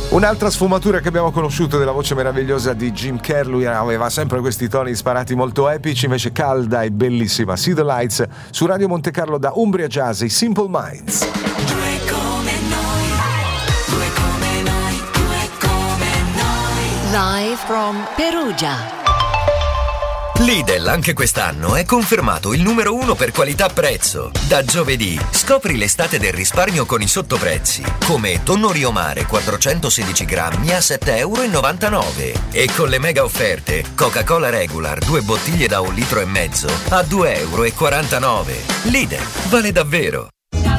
Un'altra sfumatura che abbiamo conosciuto della voce meravigliosa di Jim Kerr, lui aveva sempre questi toni sparati molto epici, invece calda e bellissima. See the Lights su Radio Monte Carlo da Umbria Jazz, i Simple Minds. Due come noi. Live from Perugia. Lidl anche quest'anno è confermato il numero 1 per qualità-prezzo. Da giovedì scopri l'estate del risparmio con i sottoprezzi, come tonno Rio Mare 416 grammi a €7,99 e con le mega offerte Coca-Cola Regular 2 bottiglie da 1,5 litri a €2,49. Lidl, vale davvero.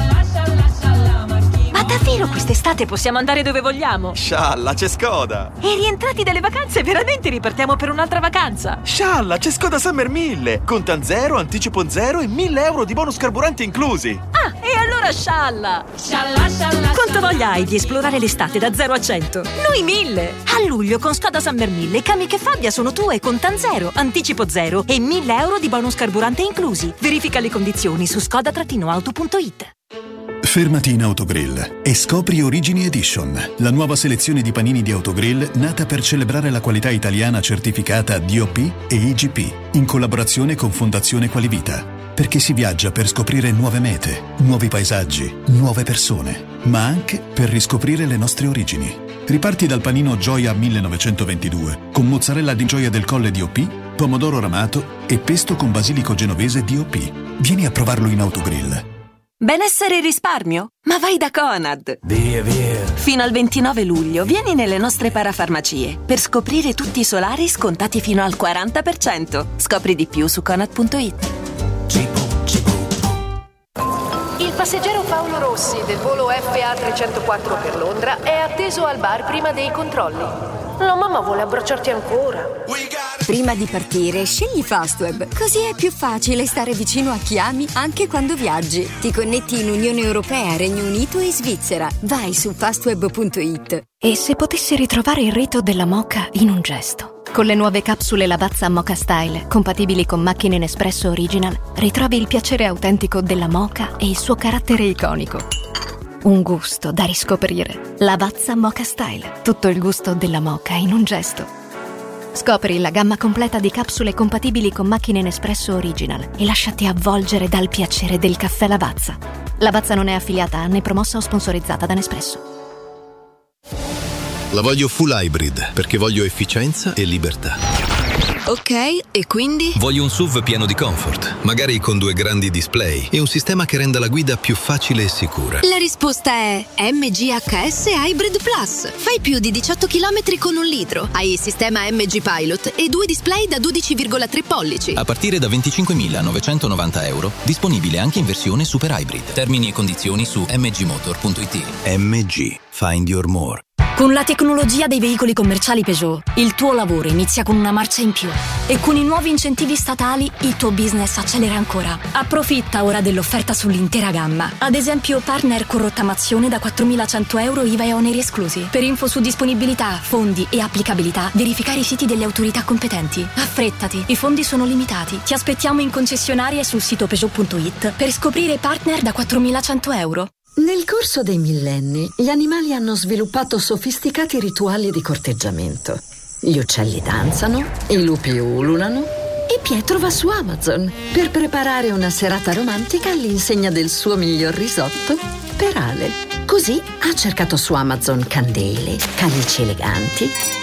Ma davvero quest'estate possiamo andare dove vogliamo? Scialla, c'è Skoda! E rientrati dalle vacanze veramente ripartiamo per un'altra vacanza? Scialla, c'è Skoda Summer 1000! Contan 0, anticipo 0 e €1.000 di bonus carburanti inclusi! Ah, e allora scialla! Quanto voglia hai di esplorare l'estate da 0 a 100? Noi 1000! A luglio con Skoda Summer 1000 Kamiq e Fabia sono tue, contan 0, anticipo 0 e €1.000 di bonus carburante inclusi. Verifica le condizioni su skoda-auto.it. Fermati in Autogrill e scopri Origini Edition, la nuova selezione di panini di Autogrill nata per celebrare la qualità italiana certificata DOP e IGP, in collaborazione con Fondazione Qualivita. Perché si viaggia per scoprire nuove mete, nuovi paesaggi, nuove persone, ma anche per riscoprire le nostre origini. Riparti dal panino Gioia 1922, con mozzarella di Gioia del Colle DOP, pomodoro ramato e pesto con basilico genovese DOP. Vieni a provarlo in Autogrill. Benessere e risparmio? Ma vai da Conad! Via. Fino al 29 luglio vieni nelle nostre parafarmacie per scoprire tutti i solari scontati fino al 40%. Scopri di più su Conad.it. Il passeggero Paolo Rossi del volo FA 304 per Londra è atteso al bar prima dei controlli. La mamma vuole abbracciarti ancora. Prima di partire, scegli Fastweb. Così è più facile stare vicino a chi ami anche quando viaggi. Ti connetti in Unione Europea, Regno Unito e Svizzera. Vai su fastweb.it. E se potessi ritrovare il rito della moka in un gesto? Con le nuove capsule Lavazza Moka Style, compatibili con macchine Nespresso Original, ritrovi il piacere autentico della moka e il suo carattere iconico. Un gusto da riscoprire. Lavazza Moka Style. Tutto il gusto della moka in un gesto. Scopri la gamma completa di capsule compatibili con macchine Nespresso Original e lasciati avvolgere dal piacere del caffè Lavazza. Lavazza non è affiliata né promossa o sponsorizzata da Nespresso. La voglio full hybrid perché voglio efficienza e libertà. Ok, e quindi? Voglio un SUV pieno di comfort, magari con 2 grandi display e un sistema che renda la guida più facile e sicura. La risposta è MGHS Hybrid Plus. Fai più di 18 km con 1 litro. Hai il sistema MG Pilot e 2 display da 12,3 pollici. A partire da €25.990, disponibile anche in versione Super Hybrid. Termini e condizioni su mgmotor.it. MG. Find your more. Con la tecnologia dei veicoli commerciali Peugeot, il tuo lavoro inizia con una marcia in più. E con i nuovi incentivi statali, il tuo business accelera ancora. Approfitta ora dell'offerta sull'intera gamma. Ad esempio, partner con rottamazione da €4.100 IVA e oneri esclusi. Per info su disponibilità, fondi e applicabilità, verificare i siti delle autorità competenti. Affrettati, i fondi sono limitati. Ti aspettiamo in concessionaria e sul sito Peugeot.it per scoprire partner da €4.100. Nel corso dei millenni, gli animali hanno sviluppato sofisticati rituali di corteggiamento. Gli uccelli danzano, i lupi ululano e Pietro va su Amazon per preparare una serata romantica all'insegna del suo miglior risotto per Ale. Così ha cercato su Amazon candele, calici eleganti